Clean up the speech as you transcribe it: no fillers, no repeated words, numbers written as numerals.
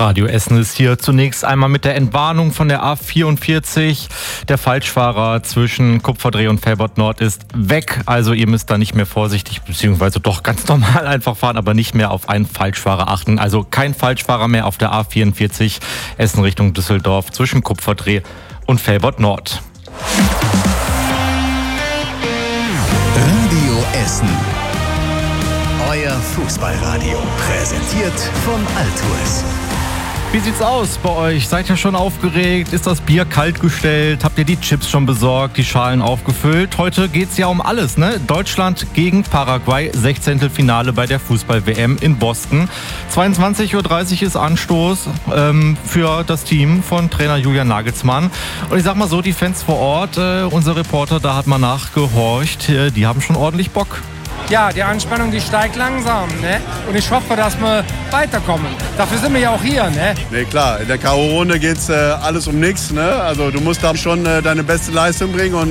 Radio Essen ist hier zunächst einmal mit der Entwarnung von der A44. Der Falschfahrer zwischen Kupferdreh und Velbert Nord ist weg. Also ihr müsst da nicht mehr vorsichtig, beziehungsweise doch ganz normal einfach fahren, aber nicht mehr auf einen Falschfahrer achten. Also kein Falschfahrer mehr auf der A44 Essen Richtung Düsseldorf zwischen Kupferdreh und Velbert Nord. Radio Essen. Euer Fußballradio, präsentiert von Altues. Wie sieht's aus bei euch? Seid ihr schon aufgeregt? Ist das Bier kalt gestellt? Habt ihr die Chips schon besorgt, die Schalen aufgefüllt? Heute geht's ja um alles, ne? Deutschland gegen Paraguay, 16. Finale bei der Fußball-WM in Boston. 22:30 Uhr ist Anstoß für das Team von Trainer Julian Nagelsmann. Und ich sag mal so, die Fans vor Ort, unser Reporter, da hat mal nachgehorcht, die haben schon ordentlich Bock. Ja, die Anspannung, die steigt langsam, ne? Und ich hoffe, dass wir weiterkommen. Dafür sind wir ja auch hier, ne? Ne, klar, in der K.O.-Runde geht's alles um nichts, ne? Also du musst da schon deine beste Leistung bringen und